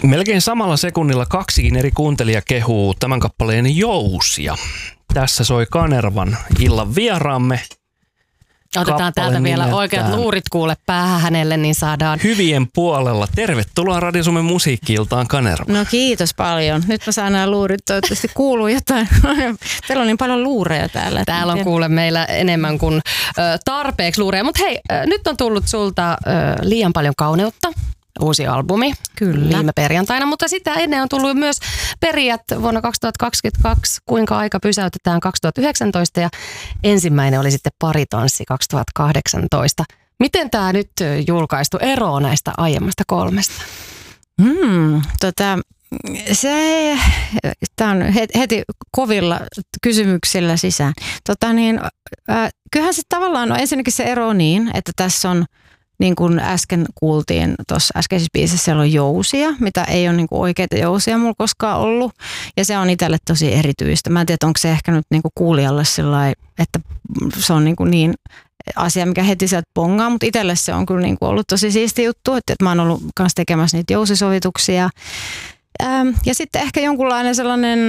Melkein samalla sekunnilla kaksikin eri kuuntelijaa kehuu tämän kappaleen Jousia. Tässä soi Kanervan illan vieraamme. Otetaan täältä vielä oikeat luurit kuule päähän hänelle, niin saadaan... Hyvien puolella. Tervetuloa Radio Suomen musiikki-iltaan, Kanerva. No kiitos paljon. Nyt mä saan nämä luurit, toivottavasti kuuluu jotain. Teillä on niin paljon luureja täällä. Täällä on kuule meillä enemmän kuin tarpeeksi luureja. Mutta hei, nyt on tullut sulta liian paljon kauneutta. Uusi albumi. Kyllä. Viime perjantaina, mutta sitä ennen on tullut myös perijät vuonna 2022, kuinka aika pysäytetään 2019 ja ensimmäinen oli sitten Paritanssi 2018. Miten tämä nyt julkaistu eroaa näistä aiemmasta kolmesta? Tämä on heti kovilla kysymyksillä sisään. Kyllähän se tavallaan on ensinnäkin se ero niin, että tässä on niin kuin äsken kuultiin tuossa äskeisessä biisissä, siellä on jousia, mitä ei ole niin kuin oikeita jousia mulla koskaan ollut. Ja se on itselle tosi erityistä. Mä en tiedä, onko se ehkä nyt niin kuin kuulijalle sillai, että se on niin asia, mikä heti sieltä pongaa, mutta itselle se on kyllä niin kuin ollut tosi siisti juttu, että mä oon ollut kanssa tekemässä niitä jousisovituksia. Ja sitten ehkä jonkunlainen sellainen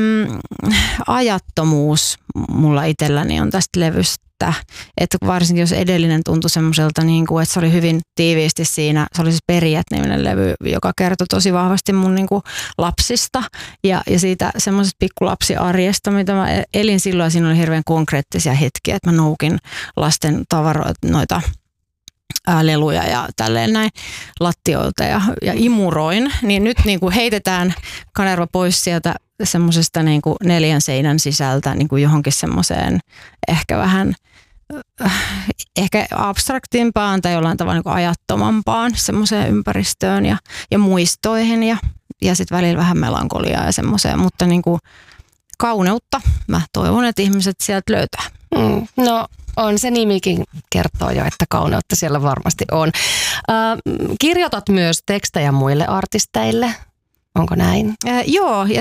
ajattomuus mulla itselläni on tästä levystä. Että varsinkin jos edellinen tuntui semmoiselta, niin kuin, että se oli hyvin tiiviisti siinä, se oli siis Perijät-niminen levy, joka kertoi tosi vahvasti mun niin kuin lapsista ja siitä semmoisesta pikkulapsiarjesta, mitä mä elin silloin. Siinä oli hirveän konkreettisia hetkiä, että mä noukin lasten tavaroita, noita leluja ja tälleen näin lattioilta ja imuroin, niin nyt niin kuin heitetään Kanerva pois sieltä semmoisesta niin kuin 4 seinän sisältä niin kuin johonkin semmoiseen ehkä vähän abstraktimpaan tai jollain tavalla niin kuin ajattomampaan semmoiseen ympäristöön ja muistoihin ja sitten välillä vähän melankoliaa ja semmoiseen, mutta niin kuin kauneutta mä toivon, että ihmiset sieltä löytää. No on se nimikin kertoo jo, että kauneutta siellä varmasti on. Kirjoitat myös tekstejä muille artisteille. Onko näin? Joo, ja